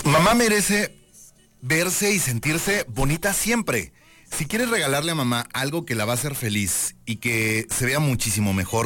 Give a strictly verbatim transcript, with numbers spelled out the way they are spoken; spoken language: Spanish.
Mamá merece verse y sentirse bonita siempre. Si quieres regalarle a mamá algo que la va a hacer feliz y que se vea muchísimo mejor